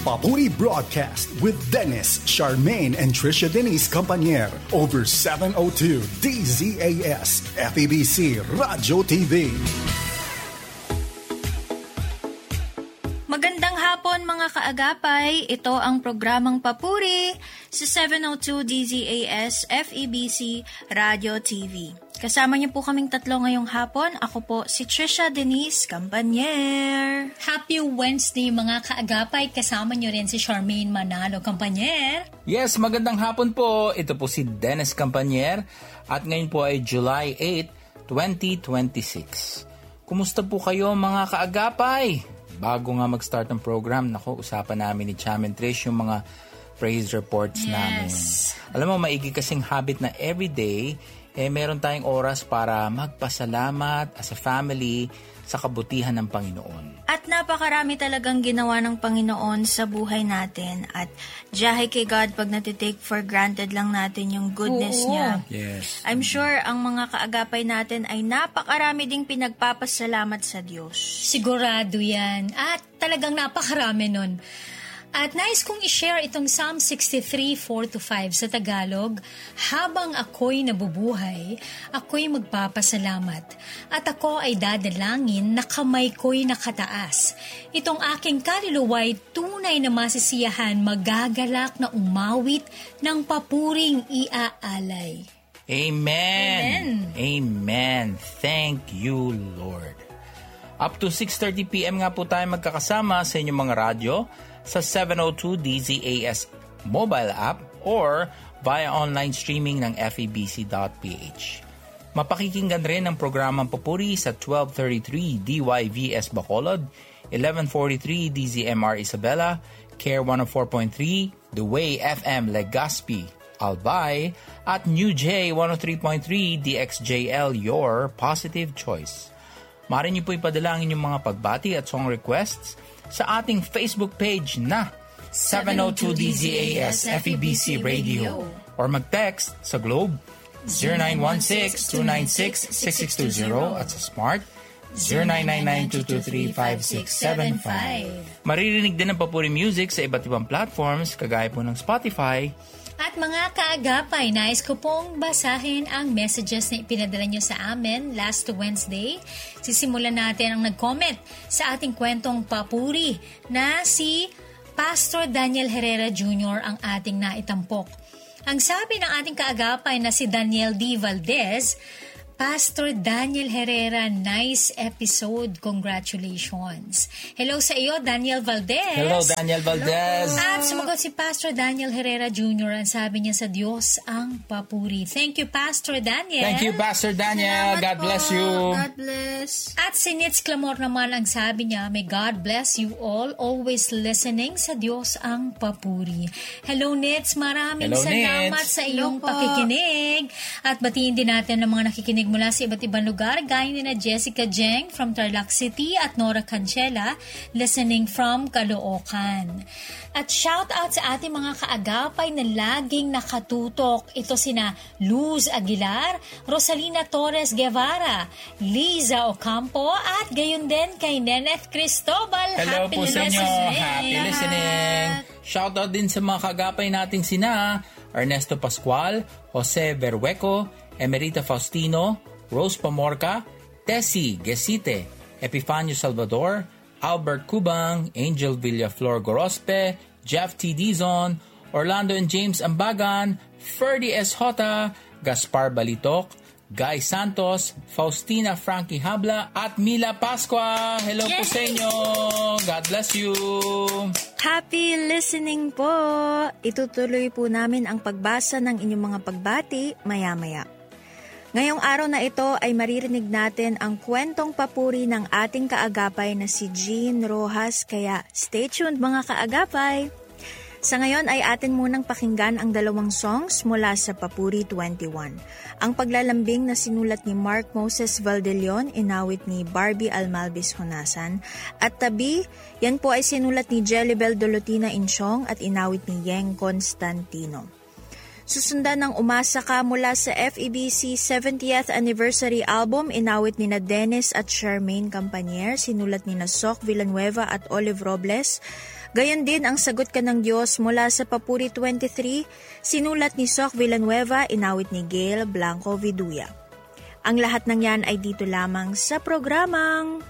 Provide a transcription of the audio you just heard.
Papuri Broadcast with Dennis, Charmaine, and Trisha Denise Campanier over 702 DZAS FEBC Radio TV. Magandang hapon mga kaagapay, ito ang programang Papuri sa 702 DZAS FEBC Radio TV. Kasama niyo po kaming tatlo ngayong hapon. Ako po si Trisha Denise Campanier. Happy Wednesday mga kaagapay. Kasama niyo rin si Charmaine Manalo Campanier. Yes, magandang hapon po. Ito po si Dennis Campanier at ngayon po ay July 8, 2026. Kumusta po kayo mga kaagapay? Bago nga mag-start ng program, usapan namin ni Cham and Trish yung mga praise reports namin. Alam mo, maigi kasing habit na everyday, meron tayong oras para magpasalamat as a family sa kabutihan ng Panginoon. At napakarami talagang ginawa ng Panginoon sa buhay natin. At diyahe kay God pag natitake for granted lang natin yung goodness niya. Yes. I'm sure ang mga kaagapay natin ay napakarami ding pinagpapasalamat sa Diyos. Sigurado yan. At talagang napakarami nun. At nais kong i-share itong Psalm 63, 4-5 sa Tagalog. Habang ako'y nabubuhay, ako'y magpapasalamat. At ako ay dadalangin na kamay ko'y nakataas. Itong aking kaluluwa'y tunay na masisiyahan, magagalak na umawit ng papuring iaalay. Amen! Amen! Thank you, Lord. Up to 6:30 p.m. nga po tayo magkakasama sa inyong mga radyo, sa 702 DZAS mobile app or via online streaming ng FEBC.ph. Mapakikinggan rin ang programang Papuri sa 1233 DYVS Bacolod, 1143 DZMR Isabela, Care 104.3, The Way FM Legazpi, Albay, at New J 103.3 DXJL Your Positive Choice. Maaari niyo po ipadalangin yung mga pagbati at song requests sa ating Facebook page na 702 DZAS FEBC Radio or mag-text sa Globe 0916-296-6620 at sa Smart 0999-223-5675. Maririnig din ang Papuri Music sa iba't ibang platforms kagaya po ng Spotify. At mga kaagapay, nais ko pong basahin ang messages na ipinadala nyo sa amin last Wednesday. Sisimulan natin ang nag-comment sa ating kwentong Papuri na si Pastor Daniel Herrera Jr. ang ating naitampok. Ang sabi ng ating kaagapay na si Daniel D. Valdez, Pastor Daniel Herrera, nice episode. Congratulations. Hello sa iyo, Daniel Valdez. Hello, Daniel Valdez. Hello. At sumagot si Pastor Daniel Herrera Jr. Ang sabi niya sa Diyos ang papuri. Thank you, Pastor Daniel. Thank you, Pastor Daniel. Salamat God bless you. God bless. At si Nitz Clamor naman ang sabi niya, may God bless you all, always listening sa Diyos ang papuri. Hello, Nitz. Maraming salamat sa iyong pakikinig. At batiin din natin ang mga nakikinig mula sa iba't ibang lugar, gaya ni na Jessica Jeng from Tarlac City at Nora Cancela, listening from Caloocan. At shout out sa ating mga kaagapay na laging nakatutok. Ito sina Luz Aguilar, Rosalina Torres Guevara, Liza Ocampo, at gayon din kay Neneth Cristobal. Hello Happy po sa inyo. listening. Happy listening. Shout out din sa mga kaagapay nating sina Ernesto Pascual, Jose Berhueco, Emerita Faustino, Rose Pamorca, Tessie Gesite, Epifanio Salvador, Albert Cubang, Angel Villaflor Gorospe, Jeff T. Dizon, Orlando and James Ambagan, Ferdy S. Hota, Gaspar Balitok, Guy Santos, Faustina Frankie Habla, at Mila Pascua. Hello po sa inyo. God bless you. Happy listening po. Itutuloy po namin ang pagbasa ng inyong mga pagbati maya-maya. Ngayong araw na ito ay maririnig natin ang kwentong papuri ng ating kaagapay na si Jean Rojas, kaya stay tuned mga kaagapay. Sa ngayon ay atin munang pakinggan ang dalawang songs mula sa Papuri 21. Ang paglalambing na sinulat ni Mark Moses Valdelion, inawit ni Barbie Almalvis Honasan, at Tabi, yan po ay sinulat ni Jelibel Dolotina Inchong at inawit ni Yeng Constantino. Susundan ng Umasa Ka mula sa FEBC 70th Anniversary Album, inawit ni na Dennis at Charmaine Campanier, sinulat ni na Soc Villanueva at Olive Robles. Gayon din ang Sagot Ka ng Diyos mula sa Papuri 23, sinulat ni Soc Villanueva, inawit ni Gail Blanco Viduya. Ang lahat ng yan ay dito lamang sa programang